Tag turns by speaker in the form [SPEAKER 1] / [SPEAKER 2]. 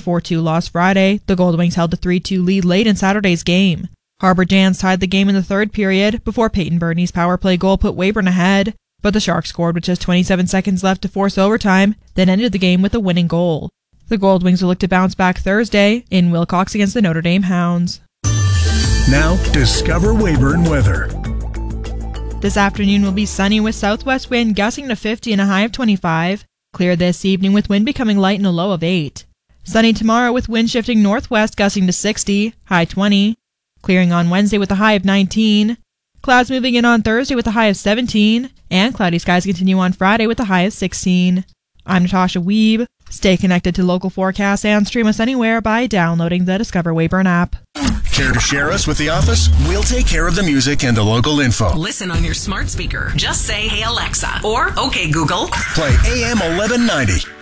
[SPEAKER 1] 4-2 loss Friday, the Gold Wings held a 3-2 lead late in Saturday's game. Harbor Jans tied the game in the third period before Peyton Burney's power play goal put Weyburn ahead, but the Sharks scored with just 27 seconds left to force overtime, then ended the game with a winning goal. The Gold Wings will look to bounce back Thursday in Wilcox against the Notre Dame Hounds.
[SPEAKER 2] Now, discover Weyburn weather.
[SPEAKER 1] This afternoon will be sunny with southwest wind gusting to 50 and a high of 25. Clear this evening with wind becoming light and a low of 8. Sunny tomorrow with wind shifting northwest gusting to 60, high 20. Clearing on Wednesday with a high of 19. Clouds moving in on Thursday with a high of 17. And cloudy skies continue on Friday with a high of 16. I'm Natasha Weeb. Stay connected to local forecasts and stream us anywhere by downloading the Discover Weyburn app.
[SPEAKER 2] Care to share us with the office? We'll take care of the music and the local info.
[SPEAKER 3] Listen on your smart speaker. Just say, "Hey Alexa," or "Okay Google."
[SPEAKER 2] Play AM 1190.